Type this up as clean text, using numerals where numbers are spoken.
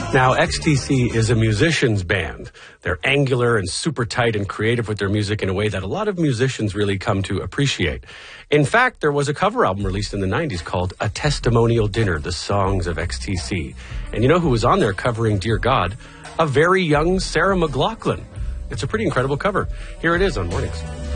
Now, XTC is a musician's band. They're angular and super tight and creative with their music in a way that a lot of musicians really come to appreciate. In fact, there was a cover album released in the 90s called A Testimonial Dinner, The Songs of XTC. And you know who was on there covering Dear God? A very young Sarah McLachlan. It's a pretty incredible cover. Here it is on Mornings.